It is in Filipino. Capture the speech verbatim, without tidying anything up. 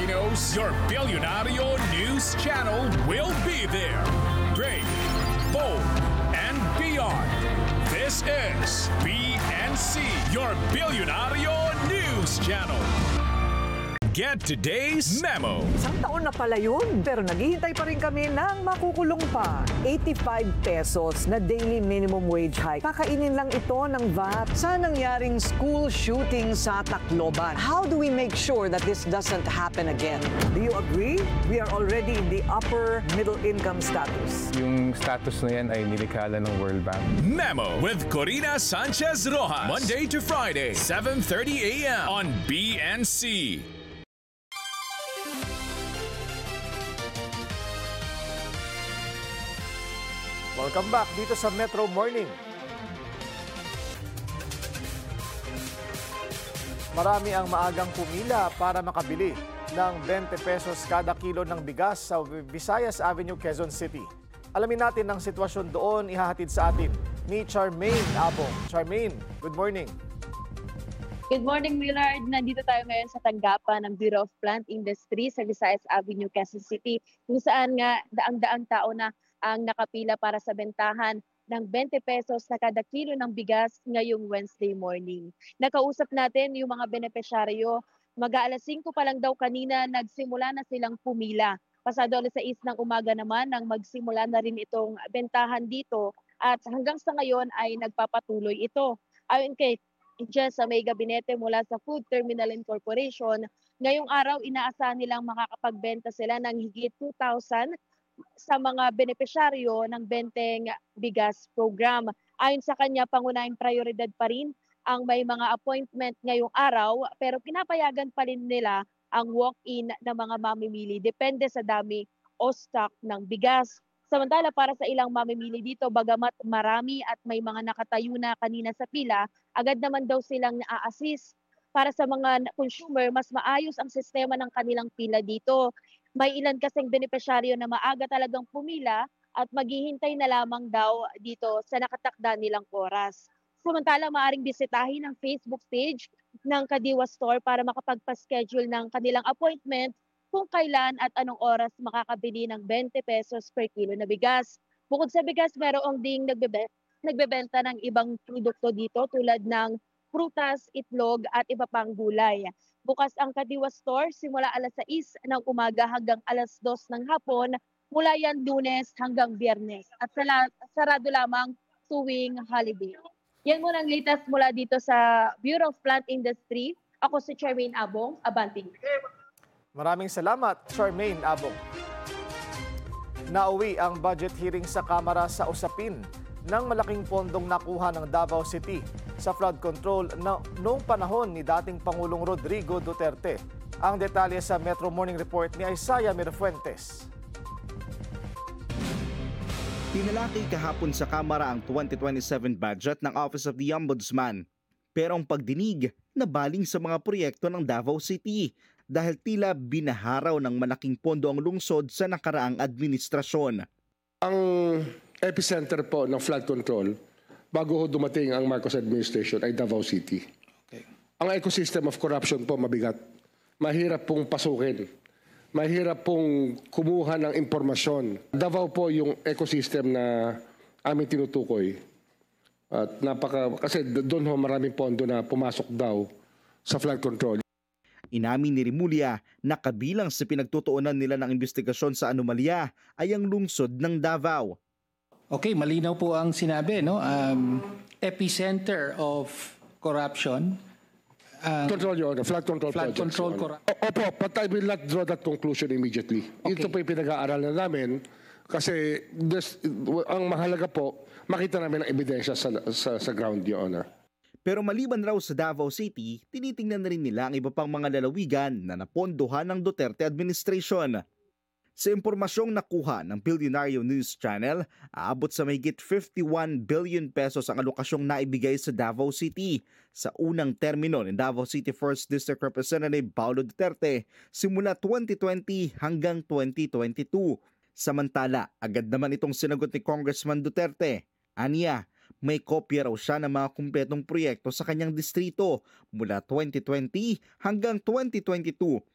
Filipinos, your Billionario News Channel will be there. Brave, bold, and beyond. This is B N C, your Billionario News Channel. Get today's memo. Isang taon na pala yun, pero naghihintay pa rin kami ng makukulong pa. eighty-five pesos na daily minimum wage hike. Kakainin lang ito ng V A T sa nangyaring school shooting sa Tacloban. How do we make sure that this doesn't happen again? Do you agree? We are already in the upper middle income status. Yung status na yan ay nilikhala ng World Bank. Memo with Corina Sanchez Rojas. Monday to Friday, seven thirty a m on B N C. Welcome back dito sa Metro Morning. Marami ang maagang pumila para makabili ng twenty pesos kada kilo ng bigas sa Visayas Avenue, Quezon City. Alamin natin ang sitwasyon doon, ihahatid sa atin ni Charmaine Abong. Charmaine, good morning. Good morning, Willard. Nandito tayo ngayon sa tanggapan ng Bureau of Plant Industry sa Visayas Avenue, Quezon City, kung saan nga daang-daang tao na ang nakapila para sa bentahan ng twenty pesos na kada kilo ng bigas ngayong Wednesday morning. Nakausap natin yung mga benepisyaryo. Mag-aalas singko pa lang daw kanina nagsimula na silang pumila. Pasado alas sais ng umaga naman nang magsimula na rin itong bentahan dito at hanggang sa ngayon ay nagpapatuloy ito. Ayon kay Jess sa may gabinete mula sa Food Terminal Incorporation, ngayong araw inaasahan nilang makakapagbenta sila ng higit two thousand sa mga benepisyaryo ng Benteng Bigas Program. Ayon sa kanya, pangunahing prioridad pa rin ang may mga appointment ngayong araw, pero pinapayagan pa rin nila ang walk-in na mga mamimili. Depende sa dami o stock ng bigas. Samantala, para sa ilang mamimili dito, bagamat marami at may mga nakatayo na kanina sa pila, agad naman daw silang na-assist. Para sa mga consumer, mas maayos ang sistema ng kanilang pila dito. May ilan kasing benepisyaryo na maaga talagang pumila at maghihintay na lamang daw dito sa nakatakda nilang oras. Samantala, maaring bisitahin ang Facebook page ng Kadiwa Store para makapagpa-schedule ng kanilang appointment kung kailan at anong oras makakabili ng twenty pesos per kilo na bigas. Bukod sa bigas, meron ding nagbe- nagbebenta ng ibang produkto dito tulad ng prutas, itlog at iba pang gulay. Bukas ang Kadiwa Store simula alas sais ng umaga hanggang alas dos ng hapon, mula yan Lunes hanggang Biyernes at sala- sarado lamang tuwing holiday. Yan muna ang latest mula dito sa Bureau of Plant Industry. Ako si Charmaine Abong, Abanting. Maraming salamat, Charmaine Abong. Nauwi ang budget hearing sa Kamara sa usapin ng malaking pondong nakuha ng Davao City sa flood control na noong panahon ni dating Pangulong Rodrigo Duterte. Ang detalye sa Metro Morning Report ni Isaiah Mirafuentes. Tinalakay kahapon sa Kamara ang twenty twenty-seven budget ng Office of the Ombudsman. Pero ang pagdinig nabaling sa mga proyekto ng Davao City dahil tila binaharaw ng malaking pondo ang lungsod sa nakaraang administrasyon. Ang epicenter po ng flood control bago dumating ang Marcos administration ay Davao City. Okay. Ang ecosystem of corruption po mabigat. Mahirap pong pasukin. Mahirap pong kumuha ng impormasyon. Davao po yung ecosystem na aming tinutukoy. At napaka, kasi doon ho maraming pondo na pumasok daw sa flood control. Inamin ni Rimulya na kabilang sa pinagtutuunan nila ng investigasyon sa anomalya ay ang lungsod ng Davao. Okay, malinaw po ang sinabi, no? Um, epicenter of corruption. Uh, control yun, flood control flood projects. control Yun. corruption. O- Opo, but I will not draw that conclusion immediately. Okay. Ito po yung pinag-aaralan namin kasi this, ang mahalaga po, makita namin ang ebidensya sa, sa, sa ground, Your Honor. Pero maliban raw sa Davao City, tinitingnan na rin nila ang iba pang mga lalawigan na napondohan ng Duterte administration. Sa impormasyong nakuha ng Billionario News Channel, aabot sa mahigit fifty-one billion pesos ang alokasyong naibigay sa Davao City sa unang termino ni Davao City first District Representative Paulo Duterte simula twenty twenty hanggang twenty twenty-two. Samantala, agad naman itong sinagot ni Congressman Duterte. Aniya, may kopya raw siya ng mga kumpletong proyekto sa kanyang distrito mula twenty twenty hanggang twenty twenty-two